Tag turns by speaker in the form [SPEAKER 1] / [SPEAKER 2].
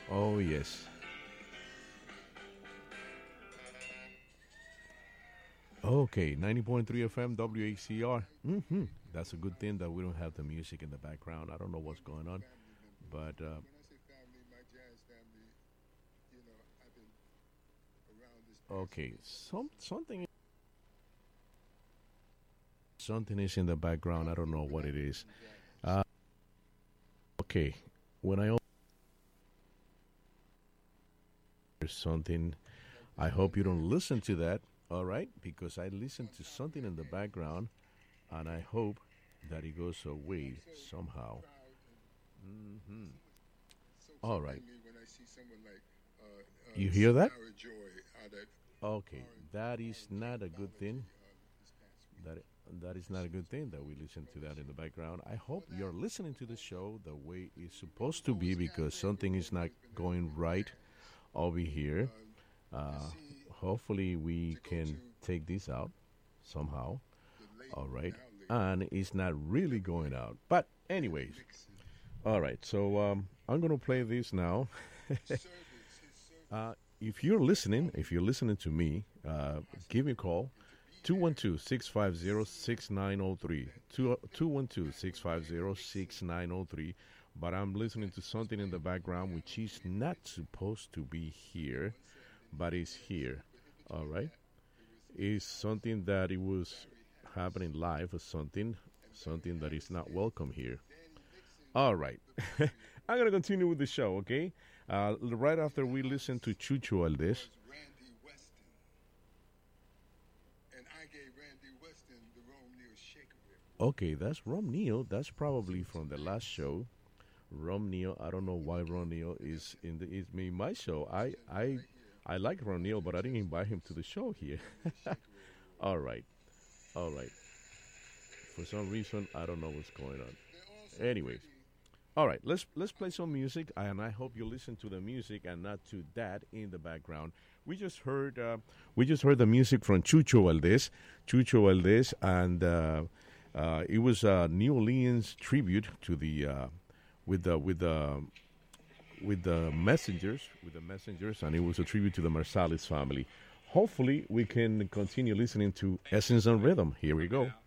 [SPEAKER 1] Oh, yes. Okay, 90.3 FM WHCR. That's a good thing that we don't have the music in the background. I don't know what's going on, but okay, something is in the background. I don't know what it is. Uh, okay, when I hear something, I hope you don't listen to that. All right, because I listened to something in the background, and I hope that it goes away somehow. Hmm. All right, you hear that? Okay, that is not a good thing. That that is not a good thing that we listen to that in the background. I hope you're listening to the show the way it's supposed to be because something is not going right over here. Uh, Hopefully we can take this out somehow. All right, and it's not really going out. But anyways, all right. So I'm gonna play this now. If you're listening to me, give me a call 212-650-6903. 212-650-6903. But I'm listening to something in the background which is not supposed to be here, but is here. All right? Is something that it was happening live or something that is not welcome here. All right. I'm going to continue with the show, okay? Right after we listen to Chucho Aldes. Okay, that's Rom Neo. That's probably from the last show. Rom Neo. I don't know why Ron Neo is me my show. I like Ron Neo, but I didn't invite him to the show here. All right, all right. For some reason, I don't know what's going on. Anyways, all right. Let's play some music, and I hope you listen to the music and not to that in the background. We just heard the music from Chucho Valdez, and it was a New Orleans tribute to the with the with the with the messengers, and it was a tribute to the Marsalis family. Hopefully, we can continue listening to Essence and Rhythm. Here we go.